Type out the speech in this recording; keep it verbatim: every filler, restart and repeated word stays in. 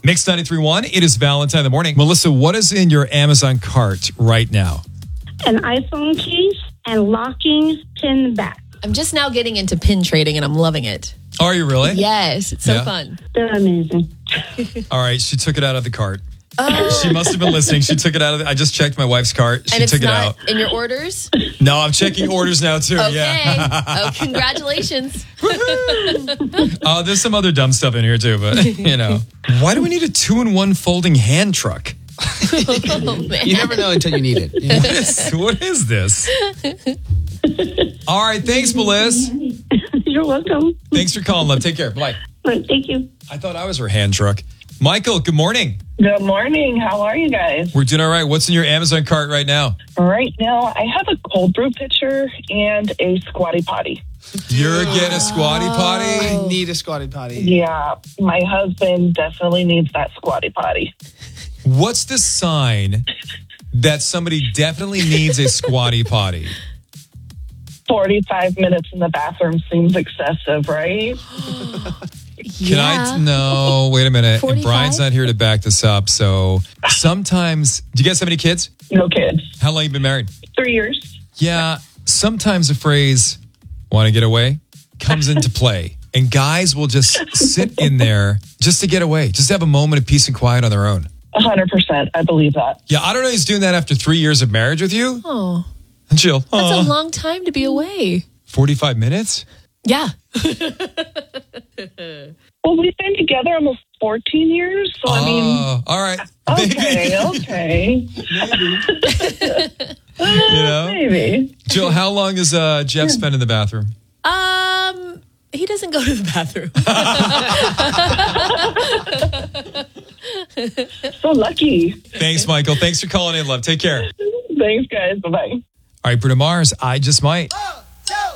Mix ninety-three point one, it is Valentine in the morning. Melissa, what is in your Amazon cart right now? An iPhone case and locking pin back. I'm just now getting into pin trading and I'm loving it. Are you really? Yes, it's so Yeah. fun. They're amazing. All right, she took it out of the cart. Oh. She must have been listening. She took it out of the, I just checked my wife's cart. She And it's took it not out. in your orders? No, I'm checking orders now too. Okay. Yeah. Oh, congratulations. Oh, there's some other dumb stuff in here too, but you know. Why do we need a two-in-one folding hand truck? Oh, man. You never know until you need it. Yeah. What is, what is this? All right, thanks, Melissa. You're welcome. Thanks for calling, love. Take care. Bye. Thank you. I thought I was her hand truck. Michael, good morning. Good morning. How are you guys? We're doing all right. What's in your Amazon cart right now? Right now, I have a cold brew pitcher and a squatty potty. You're getting a squatty potty? I need a squatty potty. Yeah, my husband definitely needs that squatty potty. What's the sign that somebody definitely needs a squatty potty? forty-five minutes in the bathroom seems excessive, right? Can I? No, wait a minute. And forty-five? Brian's not here to back this up. So sometimes, do you guys have any kids? No kids. How long have you been married? Three years. Yeah, sometimes the phrase, want to get away, comes into play. And guys will just sit in there just to get away, just have a moment of peace and quiet on their own. one hundred percent. I believe that. Yeah, I don't know who's doing that after three years of marriage with you. Oh, And Jill, that's aw, a long time to be away. forty-five minutes? Yeah. Well, we've been together almost fourteen years, so I mean, Oh, all right. okay, okay. You know? Maybe. Jill, how long has uh, Jeff spent in the bathroom? Um, he doesn't go to the bathroom. So lucky. Thanks, Michael. Thanks for calling in, love. Take care. Thanks, guys. Bye-bye. All right, Bruno Mars, I Just Might.